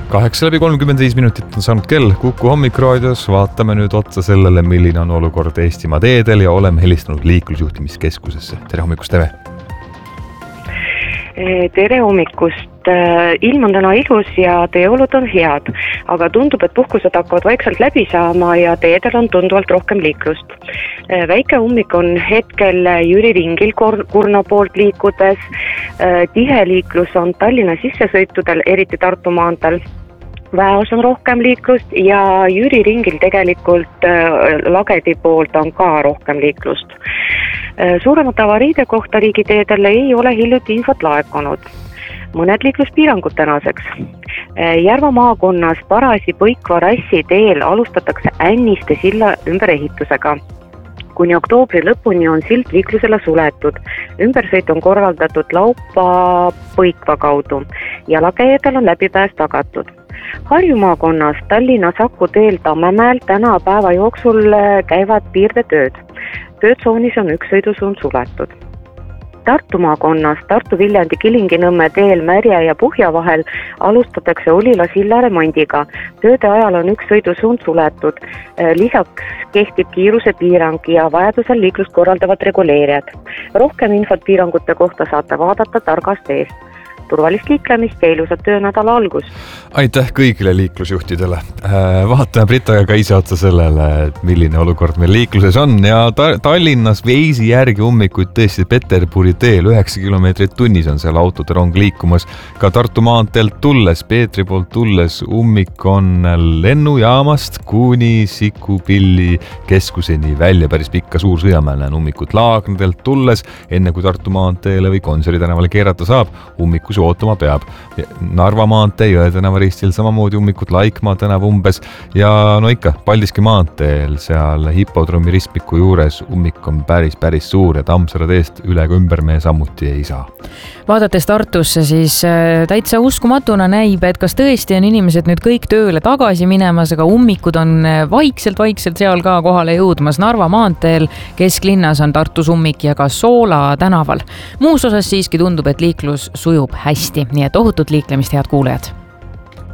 8:35 on saanud kell Kuku hommikuraadios. Vaatame nüüd otsa sellele, milline on olukord Eestimaa teedel ja oleme helistanud liiklusjuhtimiskeskusesse. Tere hommikust, Eve! Tere hommikust! Ilm on täna ilus ja teeolud on head, aga tundub, et puhkused hakkavad vaikselt läbi saama ja teedel on tunduvalt rohkem liiklust. Väike ummik on hetkel Jüri ringil Kurna poolt liikudes. Tihe liiklus on Tallinna sissesõitudel, eriti Tartu maanteel. Väeos on rohkem liiklust ja Jüri ringil tegelikult Lagedi poolt on ka rohkem liiklust. Suuremate avariide kohta riigiteedel ei ole hiljuti infot laekunud. Mõned liikluspiirangud tänaseks. Järva maakonnas Parasi Põikva Rassi teel alustatakse Änniste silla ümberehitusega. Kuni oktoobri lõpuni on sild liiklusele suletud. Ümbersõit on korraldatud Laupa Põikva kaudu ja lageedel on läbipääs tagatud. Harju maakonnas Tallinna Saku teel Tammemäel täna päeva jooksul käivad piirdetööd. Töötsoonis on üks sõidusuund suletud. Tartu maakonnas Tartu-Viljandi Kilingi-Nõmme teel Märja ja Puhja vahel alustatakse Olila silla remondiga. Tööde ajal on üks sõidusuund suletud. Lisaks kehtib kiiruse piirang ja vajadusel liiklust korraldavad reguleerijad. Rohkem infot piirangute kohta saate vaadata targast eest. Turvalist liiklemist ja ilusat töönädala algust. Aitäh kõigile liiklusjuhtidele. Vaatame Britaga ka ise otsa sellele, milline olukord meil liikluses on. Ja Tallinnas Veisi järgi ummikuid tõesti Peterburi teel 9 kilomeetrit tunnis on seal autode rong liikumas. Ka Tartu maanteelt tulles, Peetri poolt tulles ummik on lennujaamast kuni Sikupilli keskuseni välja. Päris pikka suur sõjamäel näen ummikut Laagnadelt tulles, enne kui Tartu maanteele või Konseri tänavale keerata saab, ummikus ootama peab. Narva maantee, Jõe tänava ristil samamoodi ummikut Laikmaa tänav umbes ja no ikka Paldiski maanteel seal hipodroomi ristmiku juures ummik on päris suur ja Tammsaare teest üle ka ümber me sammuti ei saa. Vaadates Tartusse siis täitsa uskumatuna näib, et kas tõesti on inimesed nüüd kõik tööle tagasi minemas, aga ummikud on vaikselt seal ka kohale jõudmas. Narva maanteel kesklinnas on Tartus ummik ja ka Soola tänaval. Muus osas siiski tundub, et liiklus sujub hästi, nii et ohutut liiklemist, head kuulajad!